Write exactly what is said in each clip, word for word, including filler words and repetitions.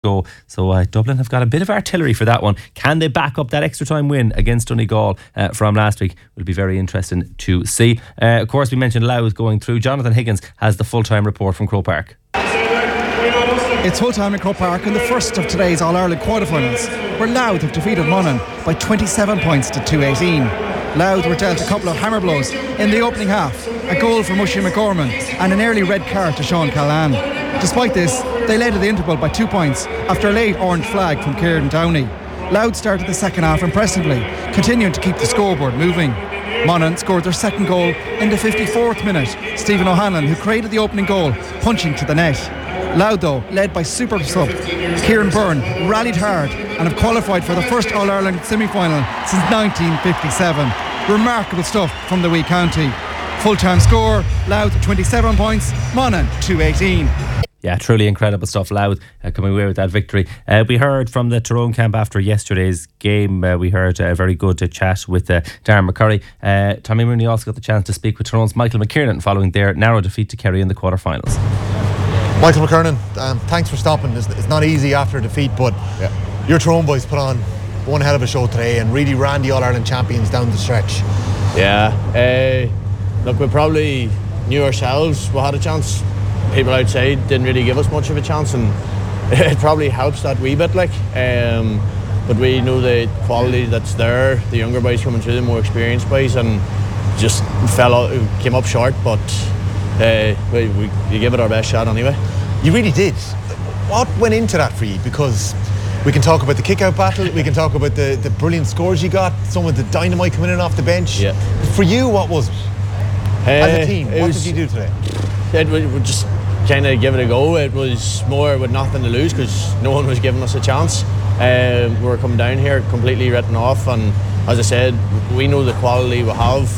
go. So uh, Dublin have got a bit of artillery for that one. Can they back up that extra time win against Donegal uh, from last week? Will be very interesting to see. Uh, of course, we mentioned Louth going through. Jonathan Higgins has the full-time report from Croke Park. It's full time at Croke Park in the first of today's All-Ireland quarterfinals, where Louth have defeated Monaghan by twenty-seven points to two eighteen. Louth were dealt a couple of hammer blows in the opening half, a goal from Mushy McGorman and an early red card to Sean Callan. Despite this, they led at the interval by two points after a late orange flag from Kieran Downey. Louth started the second half impressively, continuing to keep the scoreboard moving. Monaghan scored their second goal in the fifty-fourth minute, Stephen O'Hanlon, who created the opening goal, punching to the net. Louth, though, led by super sub Kieran Byrne, rallied hard and have qualified for the first All-Ireland semi-final since nineteen fifty-seven. Remarkable stuff from the wee county. Full-time score, Louth twenty-seven points, Monaghan two eighteen. Yeah, truly incredible stuff. Louth uh, coming away with that victory. Uh, we heard from the Tyrone camp after yesterday's game. Uh, we heard a very good uh, chat with uh, Darren McCurry. Uh, Tommy Mooney also got the chance to speak with Tyrone's Michael McKiernan following their narrow defeat to Kerry in the quarter-finals. Michael McKiernan, um, thanks for stopping. It's, it's not easy after a defeat, but yeah. Your Tyrone boys put on one hell of a show today and really ran the All-Ireland champions down the stretch. Yeah, uh, look, we probably knew ourselves we had a chance. People outside didn't really give us much of a chance, and it probably helps that wee bit, like. Um, but we knew the quality that's there, the younger boys coming through, the more experienced boys, and just fell out, came up short. But uh, we, we, we gave it our best shot anyway. You really did. What went into that for you? Because we can talk about the kick-out battle, we can talk about the, the brilliant scores you got, some of the dynamite coming in off the bench. Yeah. For you, what was it? Uh, As a team, what was, did you do today? It was we just kind of give it a go. It was more with nothing to lose because no one was giving us a chance. Um, we were coming down here completely written off, and as I said, we know the quality we have.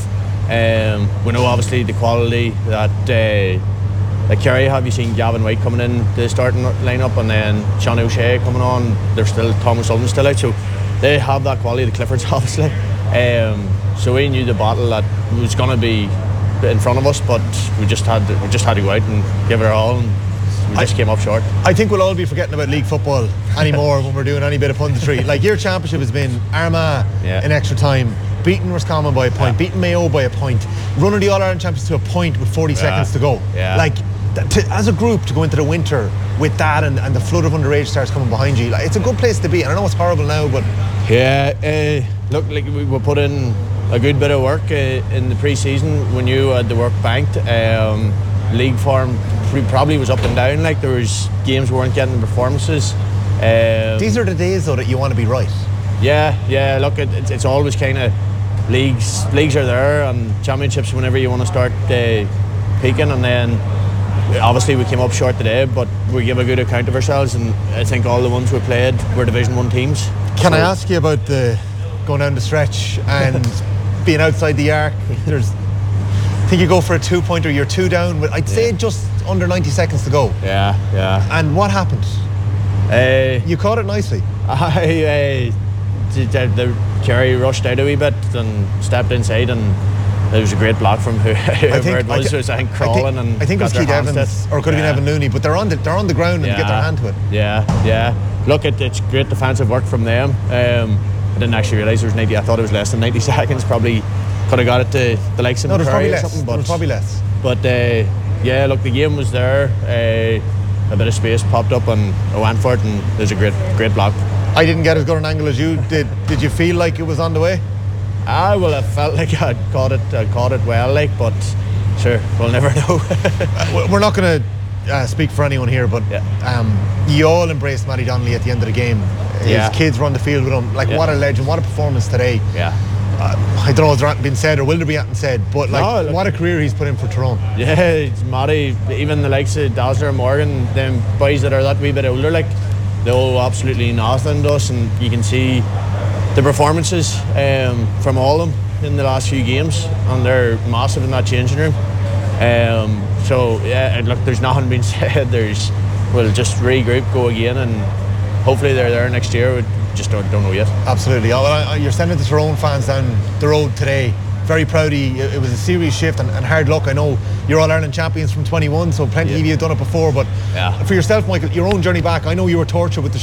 Um, we know obviously the quality that uh, that Kerry have. You seen Gavin White coming in the starting lineup, and then Sean O'Shea coming on. There's still Thomas Sullivan still out, so they have that quality. The Cliffords obviously. Um, so we knew the battle that was going to be in front of us, but we just had to, we just had to go out and give it our all, and we just I, came up short. I think we'll all be forgetting about league football anymore when we're doing any bit of punditry. Like, your championship has been Armagh yeah. in extra time, beating Roscommon by a point, yeah. beating Mayo by a point, running the All-Ireland Champions to a point with forty yeah. seconds to go. Yeah. Like, to, as a group, to go into the winter with that and, and the flood of underage stars coming behind you, like, it's a good place to be. And I know it's horrible now, but yeah, uh, look, like we, we put in a good bit of work uh, in the pre-season. We knew uh, the work banked. Um, league form probably was up and down. Like, there was games we weren't getting the performances. Um, These are the days though that you want to be right. Yeah, yeah. Look, it, it's, it's always kind of leagues. Leagues are there, and championships whenever you want to start uh, peaking. And then obviously we came up short today, but we give a good account of ourselves. And I think all the ones we played were Division One teams. Can so, I ask you about the going down the stretch and being outside the arc? There's, I think you go for a two-pointer, you're two down, but I'd say yeah. just under ninety seconds to go. Yeah, yeah. And what happened? Uh, you caught it nicely. I, uh, the, the Kerry rushed out a wee bit and stepped inside, and there was a great block from whoever think, it was. I, th- was I think crawling I think, and I think it was Keith Evans, or it could have yeah. been Evan Looney, but they're on the they're on the ground and yeah. get their hand to it. Yeah, yeah. Look, it, it's great defensive work from them. Um, I didn't actually realise there was ninety. I thought it was less than ninety seconds. Probably could have got it to the likes of no, Curry or less. something. But there was probably less. But uh, yeah, look, the game was there. Uh, a bit of space popped up, and I went for it, and there's a great, great block. I didn't get as good an angle as you did. Did you feel like it was on the way? Ah, well, I felt like I'd caught it, I caught it well, like, but sure, we'll never know. We're not going to uh, speak for anyone here, but yeah. um, you all embraced Matty Donnelly at the end of the game. His yeah. kids run the field with him. Like, yeah. what a legend! What a performance today. Yeah. Uh, I don't know if there's been said or will there be anything said, but like, no, look, what a career he's put in for Tyrone. Yeah, it's Matty, even the likes of Dazzler and Morgan, them boys that are that wee bit older, like, they owe absolutely nothing to us, and you can see the performances um, from all of them in the last few games, and they're massive in that changing room. Um, so yeah, look, there's nothing being said. There's, we'll just regroup, go again, and hopefully they're there next year. We just don't, don't know yet. Absolutely. You're sending the Tyrone fans down the road today very proud of you. It, it was a serious shift and, and hard luck. I know you're All-Ireland champions from twenty-one, so plenty Yeah. of you have done it before, but Yeah. for yourself, Michael, your own journey back, I know you were tortured with the